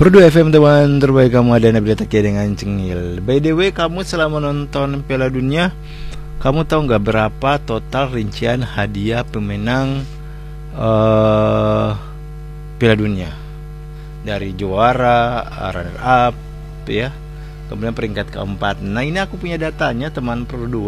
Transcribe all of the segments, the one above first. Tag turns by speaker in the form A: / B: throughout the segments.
A: Perdu FM teman terbaik kamu, ada Nabil Takia dengan Cengil. By the way, kamu selama nonton Piala Dunia, kamu tahu nggak berapa total rincian hadiah pemenang Piala Dunia? Dari juara, runner up, ya, kemudian peringkat keempat. Nah, ini aku punya datanya teman Perdu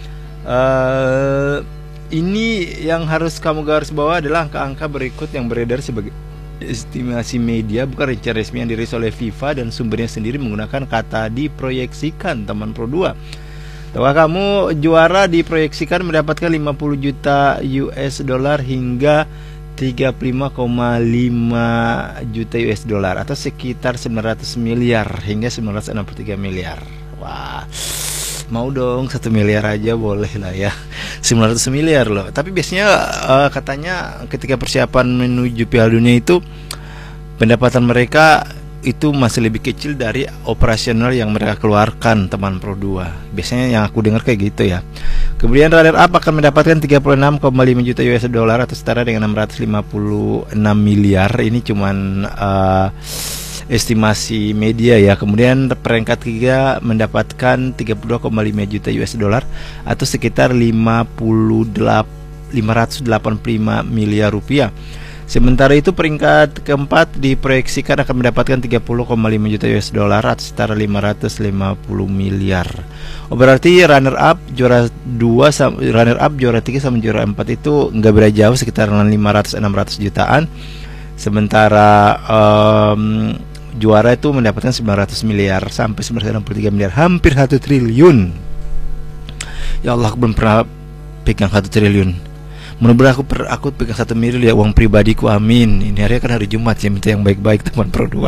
A: 2. Ini yang harus kamu garis bawah adalah angka-angka berikut yang beredar sebagai estimasi media, bukan rincian resmi yang dirilis oleh FIFA dan sumbernya sendiri menggunakan kata diproyeksikan teman Pro 2. Tahukah kamu juara diproyeksikan mendapatkan 50 juta US dollar hingga 35,5 juta US dollar atau sekitar 900 miliar hingga 963 miliar. Wah, mau dong 1 miliar aja boleh lah ya. 900 miliar loh. Tapi biasanya katanya ketika persiapan menuju Piala Dunia itu pendapatan mereka itu masih lebih kecil dari operasional yang mereka keluarkan teman Pro 2. Biasanya yang aku dengar kayak gitu ya. Kemudian runner up akan mendapatkan 36,5 juta US dollar atau setara dengan 656 miliar. Ini cuman estimasi media ya. Kemudian peringkat 3 mendapatkan 32,5 juta US dollar atau sekitar 585 miliar rupiah. Sementara itu peringkat keempat diproyeksikan akan mendapatkan 30,5 juta US dollar atau setara 550 miliar. Oh, berarti runner up juara 2 runner up juara 3 sama juara 4 itu nggak beda jauh, sekitar 500-600 jutaan. Sementara juara itu mendapatkan 900 miliar sampai 963 miliar, hampir 1 triliun. Ya Allah, aku belum pernah pegang 1 triliun. Mudah-mudahan aku pegang 1 miliar ya, uang pribadiku, amin. Ini hari kan hari Jumat ya, minta yang baik-baik teman Pro 2.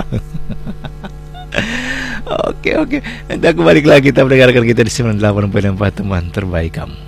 A: Oke. Nanti aku balik lagi, kita mendengarkan kita di 98.4 teman terbaik kamu.